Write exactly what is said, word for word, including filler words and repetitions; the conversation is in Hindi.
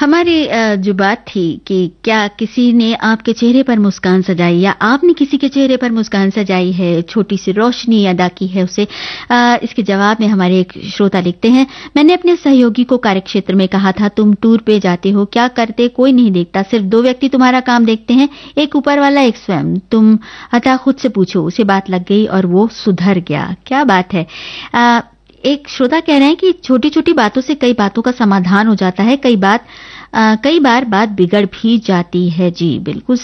हमारी अ, जो बात थी कि क्या किसी ने आपके चेहरे पर मुस्कान सजाई या आपने किसी के चेहरे पर मुस्कान सजाई है, छोटी सी रोशनी अदा की है उसे। अ, इसके जवाब में हमारे एक श्रोता लिखते हैं, मैंने अपने सहयोगी को कार्यक्षेत्र में कहा था तुम टूर पे जाते हो, क्या करते कोई नहीं देखता, सिर्फ दो व्यक्ति तुम्हारा काम देखते हैं, एक ऊपर वाला एक स्वयं, तुम अतः खुद से पूछो। उसे बात लग गई और वो सुधर गया। क्या बात है। अ, एक श्रोता कह रहे हैं कि छोटी छोटी बातों से कई बातों का समाधान हो जाता है, कई बात अ, कई बार बात बिगड़ भी जाती है। जी बिल्कुल